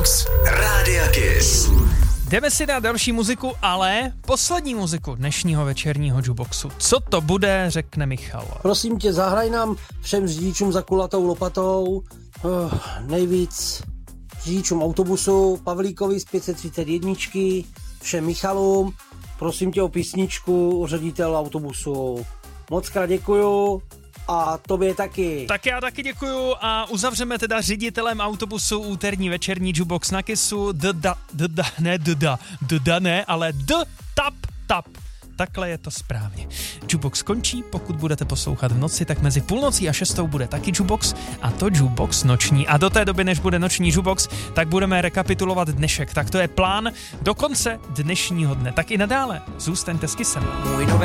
Jukebox Rádia Kiss. Jdeme si dát další muziku, ale poslední muziku dnešního večerního Jukeboxu. Co to bude, řekne Michal. Prosím tě, zahraj nám všem řidičům za kulatou lopatou, nejvíc řidičům autobusu, Pavlíkovi z 531, všem Michalům, prosím tě o písničku ředitel autobusu. Mockrát děkuju a tobě taky. Tak já taky děkuju a uzavřeme teda ředitelem autobusu úterní večerní Jukebox na Kissu ale tap. Takhle je to správně. Jukebox končí, pokud budete poslouchat v noci, tak mezi půlnocí a 6 bude taky Jukebox a to Jukebox noční. A do té doby, než bude noční Jukebox, tak budeme rekapitulovat dnešek. Tak to je plán do konce dnešního dne. Tak i nadále zůstaňte s Kissem. Můj nový